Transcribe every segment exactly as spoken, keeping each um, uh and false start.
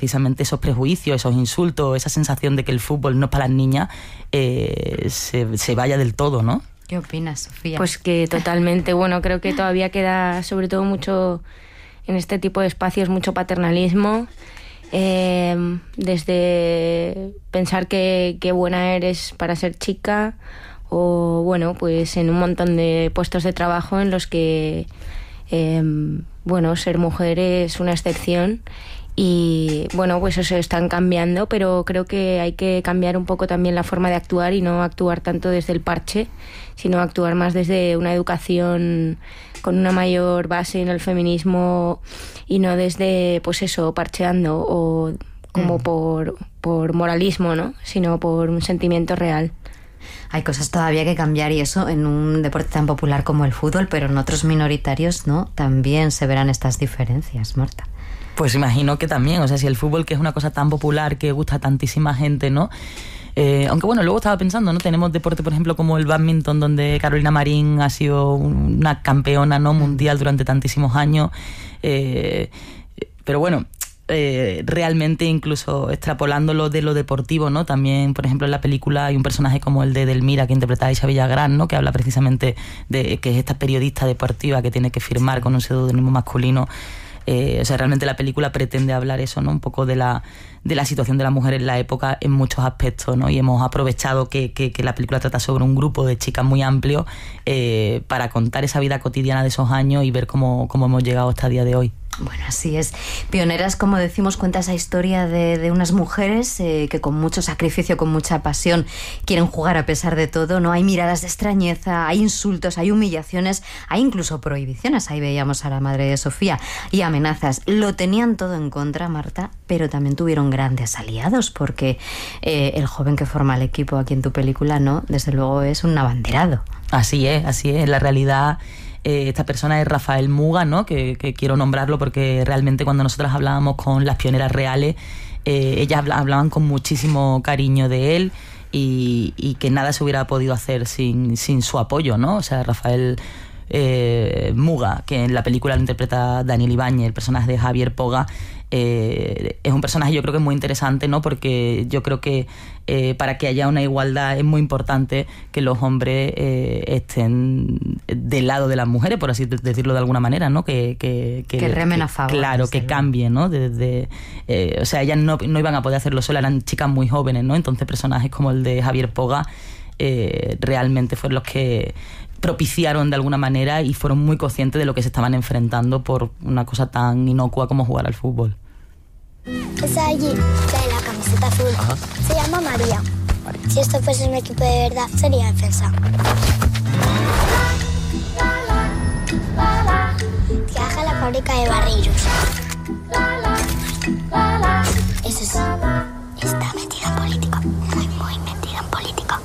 precisamente esos prejuicios, esos insultos, esa sensación de que el fútbol no es para las niñas, eh, se, se vaya del todo, ¿no? ¿Qué opinas, Sofía? Pues que totalmente, bueno, creo que todavía queda sobre todo mucho en este tipo de espacios, mucho paternalismo, eh, desde pensar que, que buena eres para ser chica, o bueno, pues en un montón de puestos de trabajo en los que eh, bueno, ser mujer es una excepción. Y bueno, pues eso están cambiando, pero creo que hay que cambiar un poco también la forma de actuar y no actuar tanto desde el parche, sino actuar más desde una educación con una mayor base en el feminismo y no desde, pues eso, parcheando o como mm. por, por moralismo, ¿no? Sino por un sentimiento real. Hay cosas todavía que cambiar, y eso en un deporte tan popular como el fútbol, pero en otros minoritarios, ¿no? También se verán estas diferencias, Marta. Pues imagino que también, o sea, si el fútbol, que es una cosa tan popular, que gusta a tantísima gente, ¿no? Eh, aunque bueno, luego estaba pensando, ¿no? Tenemos deporte, por ejemplo, como el bádminton, donde Carolina Marín ha sido una campeona, ¿no? mundial durante tantísimos años. Eh, pero bueno, eh, realmente incluso extrapolándolo de lo deportivo, ¿no? También, por ejemplo, en la película hay un personaje como el de Delmira, que interpreta a Isa Villagrán, ¿no? Que habla precisamente de que es esta periodista deportiva que tiene que firmar con un seudónimo masculino. Eh, o sea, realmente la película pretende hablar eso, ¿no? Un poco de la, de la situación de la mujer en la época en muchos aspectos, ¿no? Y hemos aprovechado que, que, que la película trata sobre un grupo de chicas muy amplio eh, para contar esa vida cotidiana de esos años y ver cómo, cómo hemos llegado hasta el día de hoy. Bueno, así es. Pioneras, como decimos, cuenta esa historia de, de unas mujeres eh, que con mucho sacrificio, con mucha pasión, quieren jugar a pesar de todo, ¿no? Hay miradas de extrañeza, hay insultos, hay humillaciones, hay incluso prohibiciones. Ahí veíamos a la madre de Sofía, y amenazas. Lo tenían todo en contra, Marta, pero también tuvieron grandes aliados, porque eh, el joven que forma el equipo aquí en tu película, ¿no? Desde luego es un abanderado. Así es, así es. En la realidad, Eh, esta persona es Rafael Muga, ¿no? Que, que quiero nombrarlo porque realmente cuando nosotras hablábamos con las pioneras reales, eh, ellas habla, hablaban con muchísimo cariño de él y, y que nada se hubiera podido hacer sin, sin su apoyo, ¿no? O sea, Rafael eh, Muga, que en la película lo interpreta Daniel Ibáñez, el personaje de Javier Poga, eh, es un personaje, yo creo que es muy interesante, ¿no? Porque yo creo que eh, para que haya una igualdad es muy importante que los hombres eh, estén del lado de las mujeres, por así decirlo de alguna manera, ¿no? Que, que, que, que remen a favor. Claro, que cambien, ¿no? Desde, eh, o sea, ellas no, no iban a poder hacerlo solas, eran chicas muy jóvenes, ¿no? Entonces personajes como el de Javier Poga eh, realmente fueron los que propiciaron de alguna manera y fueron muy conscientes de lo que se estaban enfrentando por una cosa tan inocua como jugar al fútbol. Esa allí, la de la camiseta azul, ajá, se llama María. María. Si esto fuese un equipo de verdad, sería defensa. Trabaja en la fábrica de Barreiros. Eso sí, está metida en política, muy, muy metida en política.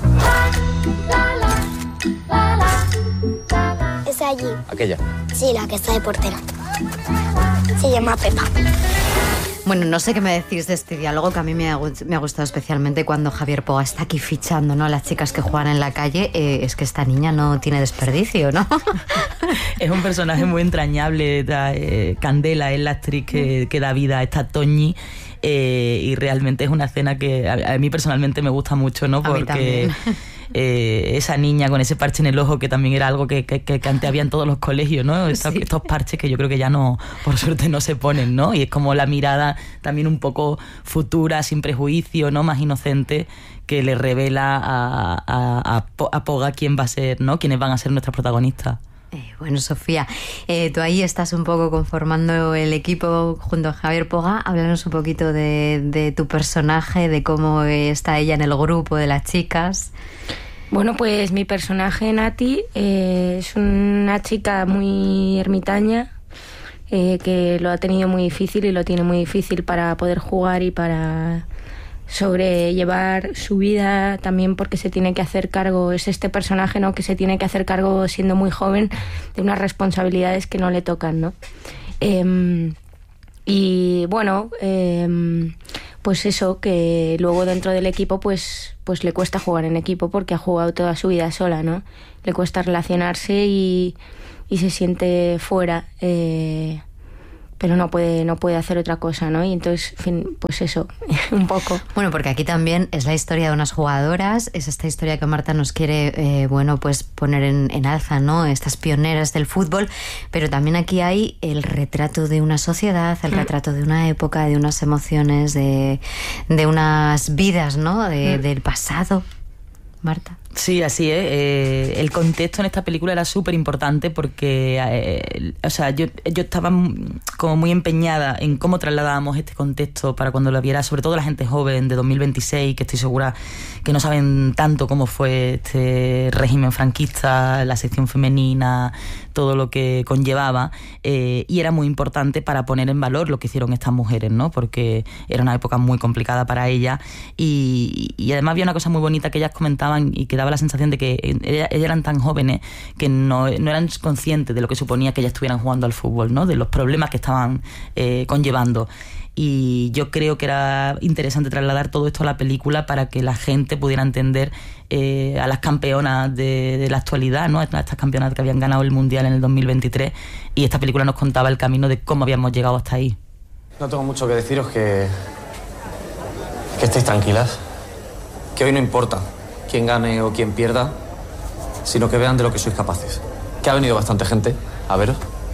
Esa allí. ¿Aquella? Sí, la que está de portera. Se llama Pepa. Bueno, no sé qué me decís de este diálogo, que a mí me ha, me ha gustado especialmente cuando Javier Poga está aquí fichando, ¿no?, a las chicas que juegan en la calle. Eh, es que esta niña no tiene desperdicio, ¿no? Es un personaje muy entrañable. Da, eh, Candela es la actriz que, que da vida a esta Toñi. Eh, y realmente es una escena que a, a mí personalmente me gusta mucho, ¿no? Porque eh, esa niña con ese parche en el ojo, que también era algo que, que, que antes había en todos los colegios, ¿no? Estos, sí. estos parches que yo creo que ya no, por suerte no se ponen, ¿no? Y es como la mirada también un poco futura, sin prejuicio, ¿no? Más inocente, que le revela a, a, a, a Poga quién va a ser, ¿no? Quiénes van a ser nuestras protagonistas. Eh, bueno, Sofía, eh, tú ahí estás un poco conformando el equipo junto a Javier Poga. Háblanos un poquito de, de tu personaje, de cómo está ella en el grupo de las chicas. Bueno, pues mi personaje, Nati, eh, es una chica muy ermitaña, eh, que lo ha tenido muy difícil y lo tiene muy difícil para poder jugar y para sobrellevar su vida, también porque se tiene que hacer cargo, es este personaje, ¿no?, que se tiene que hacer cargo siendo muy joven de unas responsabilidades que no le tocan, ¿no? Eh, y bueno, eh, pues eso, que luego dentro del equipo pues, pues le cuesta jugar en equipo porque ha jugado toda su vida sola, ¿no? Le cuesta relacionarse y, y se siente fuera, eh, pero no puede, no puede hacer otra cosa, ¿no? Y entonces, en fin, pues eso, un poco. Bueno, porque aquí también es la historia de unas jugadoras, es esta historia que Marta nos quiere, eh, bueno, pues poner en, en alza, ¿no? Estas pioneras del fútbol, pero también aquí hay el retrato de una sociedad, el mm. retrato de una época, de unas emociones, de, de unas vidas, ¿no? De, mm. del pasado. Marta. Sí, así es. Eh, el contexto en esta película era súper importante porque, eh, o sea, yo, yo estaba como muy empeñada en cómo trasladábamos este contexto para cuando lo viera, sobre todo la gente joven de dos mil veintiséis, que estoy segura que no saben tanto cómo fue este régimen franquista, la sección femenina, todo lo que conllevaba, eh, y era muy importante para poner en valor lo que hicieron estas mujeres, ¿no? Porque era una época muy complicada para ellas y, y además había una cosa muy bonita que ellas comentaban y que daba la sensación de que ellas, ellas eran tan jóvenes que no, no eran conscientes de lo que suponía que ellas estuvieran jugando al fútbol, ¿no? De los problemas que estaban eh, conllevando. Y yo creo que era interesante trasladar todo esto a la película para que la gente pudiera entender eh, a las campeonas de, de la actualidad, ¿no? Estas campeonas que habían ganado el Mundial en el dos mil veintitrés, y esta película nos contaba el camino de cómo habíamos llegado hasta ahí. No tengo mucho que deciros, que, que estéis tranquilas, que hoy no importa quién gane o quién pierda, sino que vean de lo que sois capaces. Que ha venido bastante gente a veros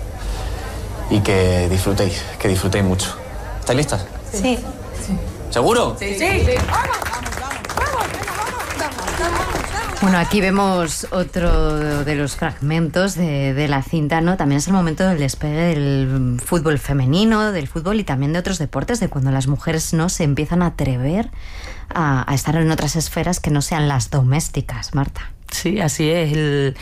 y que disfrutéis, que disfrutéis mucho. ¿Estáis listas? Sí. sí. ¿Seguro? Sí, sí. sí. Vamos, vamos, vamos, vamos, vamos. Bueno, aquí vemos otro de los fragmentos de, de la cinta, ¿no? También es el momento del despegue del fútbol femenino, del fútbol y también de otros deportes, de cuando las mujeres no se empiezan a atrever a, a estar en otras esferas que no sean las domésticas, Marta. Sí, así es. El...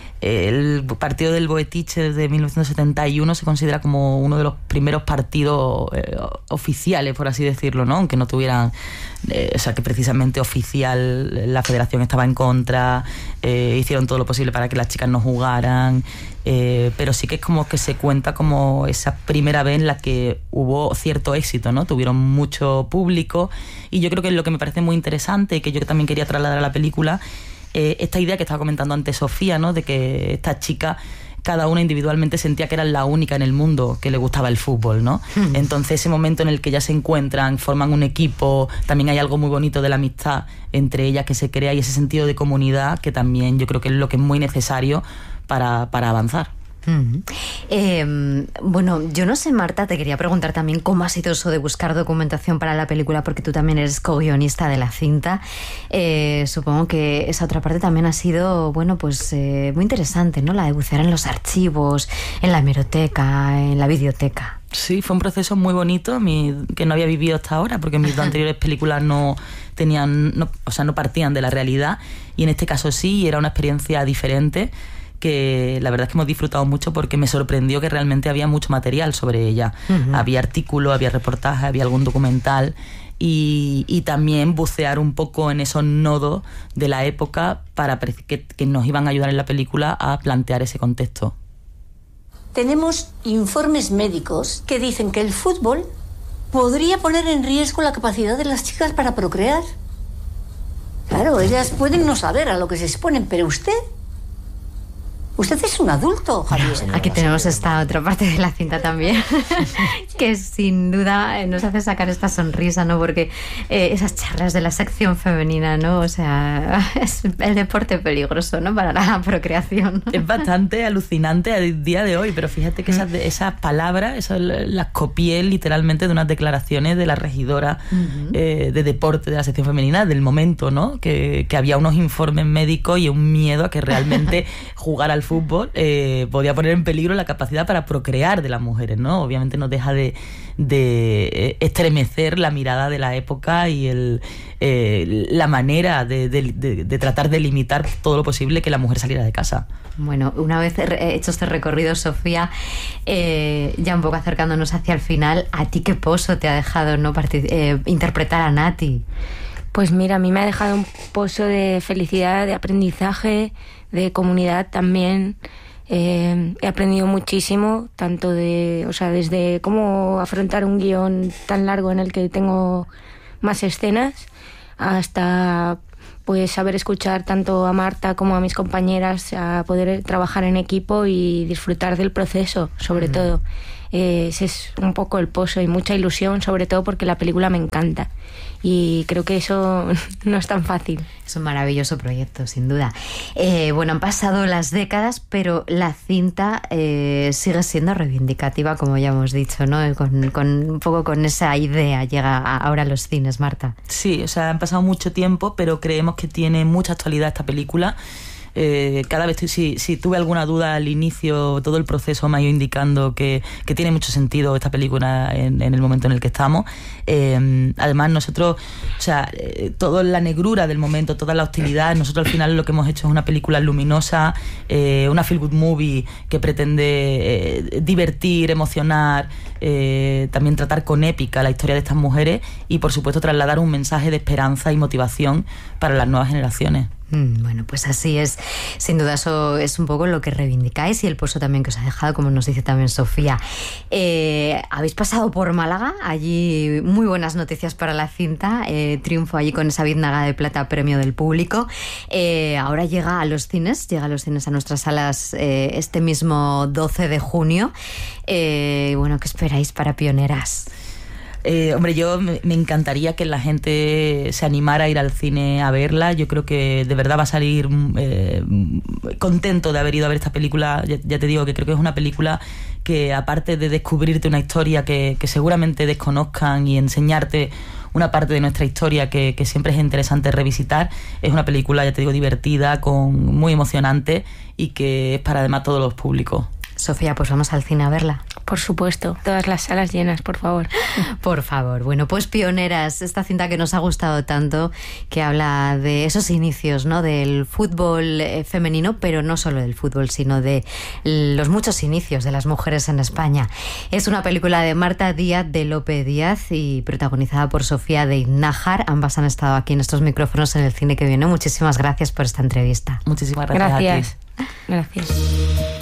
El partido del Boetiche de mil novecientos setenta y uno se considera como uno de los primeros partidos eh, oficiales, por así decirlo, ¿no? Aunque no tuvieran, eh, o sea, que precisamente oficial la federación estaba en contra, eh, hicieron todo lo posible para que las chicas no jugaran, eh, pero sí que es como que se cuenta como esa primera vez en la que hubo cierto éxito, ¿no? Tuvieron mucho público, y yo creo que lo que me parece muy interesante y que yo también quería trasladar a la película, Eh, esta idea que estaba comentando antes Sofía, ¿no? De que estas chicas, cada una individualmente sentía que eran la única en el mundo que le gustaba el fútbol, ¿no? Mm. Entonces ese momento en el que ellas se encuentran, forman un equipo, también hay algo muy bonito de la amistad entre ellas que se crea, y ese sentido de comunidad que también yo creo que es lo que es muy necesario para, para avanzar. Mm. Eh, bueno, yo no sé, Marta, te quería preguntar también cómo ha sido eso de buscar documentación para la película, porque tú también eres co-guionista de la cinta. Eh, supongo que esa otra parte también ha sido, bueno, pues eh, muy interesante, ¿no? La de bucear en los archivos, en la hemeroteca, en la videoteca. Sí, fue un proceso muy bonito, mi, que no había vivido hasta ahora, porque mis dos anteriores películas no tenían, no, o sea, no partían de la realidad, y en este caso sí, era una experiencia diferente, que la verdad es que hemos disfrutado mucho porque me sorprendió que realmente había mucho material sobre ella. Uh-huh. Había artículos, había reportajes, había algún documental, y, y también bucear un poco en esos nodos de la época para que, que nos iban a ayudar en la película a plantear ese contexto. Tenemos informes médicos que dicen que el fútbol podría poner en riesgo la capacidad de las chicas para procrear. Claro, ellas pueden no saber a lo que se exponen, pero usted... Usted es un adulto, Javier. Aquí tenemos esta otra parte de la cinta también, que sin duda nos hace sacar esta sonrisa, ¿no? Porque eh, esas charlas de la sección femenina, ¿no? O sea, es el deporte peligroso, ¿no? Para la procreación. Es bastante alucinante a día de hoy, pero fíjate que esas, esas palabras, esas las copié literalmente de unas declaraciones de la regidora uh-huh. eh, de deporte de la sección femenina del momento, ¿no? Que, que había unos informes médicos y un miedo a que realmente jugar al fútbol eh, podía poner en peligro la capacidad para procrear de las mujeres, ¿no? Obviamente no deja de, de estremecer la mirada de la época y el, eh, la manera de, de, de, de tratar de limitar todo lo posible que la mujer saliera de casa. Bueno, una vez hecho este recorrido, Sofía, eh, ya un poco acercándonos hacia el final, ¿a ti qué pozo te ha dejado, no partic- eh, interpretar a Nati? Pues mira, a mí me ha dejado un pozo de felicidad, de aprendizaje, de comunidad también. Eh, he aprendido muchísimo, tanto de, o sea, desde cómo afrontar un guión tan largo en el que tengo más escenas, hasta pues saber escuchar tanto a Marta como a mis compañeras, a poder trabajar en equipo y disfrutar del proceso, sobre mm. todo. Eh, ese es un poco el pozo y mucha ilusión, sobre todo porque la película me encanta. Y creo que eso no es tan fácil. Es un maravilloso proyecto, sin duda. Eh, bueno, han pasado las décadas, pero la cinta eh, sigue siendo reivindicativa, como ya hemos dicho, ¿no? Con, con, un poco con esa idea llega a, ahora a los cines, Marta. Sí, o sea, han pasado mucho tiempo, pero creemos que tiene mucha actualidad esta película. Eh, cada vez, si, si tuve alguna duda al inicio, todo el proceso me ha ido indicando que, que tiene mucho sentido esta película en, en el momento en el que estamos. Eh, además, nosotros, o sea, eh, toda la negrura del momento, toda la hostilidad, nosotros al final lo que hemos hecho es una película luminosa, eh, una feel good movie que pretende eh, divertir, emocionar, eh, también tratar con épica la historia de estas mujeres y, por supuesto, trasladar un mensaje de esperanza y motivación para las nuevas generaciones. Bueno, pues así es. Sin duda eso es un poco lo que reivindicáis y el pozo también que os ha dejado, como nos dice también Sofía. Eh, habéis pasado por Málaga, allí muy buenas noticias para la cinta, eh, triunfo allí con esa biznaga de plata, premio del público. Eh, ahora llega a los cines, llega a los cines, a nuestras salas eh, este mismo doce de junio. Eh, bueno, ¿qué esperáis para Pioneras? Eh, hombre, yo me, me encantaría que la gente se animara a ir al cine a verla. Yo creo que de verdad va a salir eh, contento de haber ido a ver esta película. Ya, ya te digo que creo que es una película que, aparte de descubrirte una historia que, que seguramente desconozcan y enseñarte una parte de nuestra historia que, que siempre es interesante revisitar, es una película, ya te digo, divertida, con muy emocionante y que es para además todos los públicos. Sofía, pues vamos al cine a verla. Por supuesto, todas las salas llenas, por favor. Por favor. Bueno, pues Pioneras, esta cinta que nos ha gustado tanto, que habla de esos inicios, ¿no? Del fútbol eh, femenino, pero no solo del fútbol, sino de los muchos inicios de las mujeres en España. Es una película de Marta Díaz de Lope Díaz y protagonizada por Sofía de Nájar. Ambas han estado aquí en estos micrófonos en El Cine que Viene. Muchísimas gracias por esta entrevista. Muchísimas gracias. Gracias. a ti. Gracias.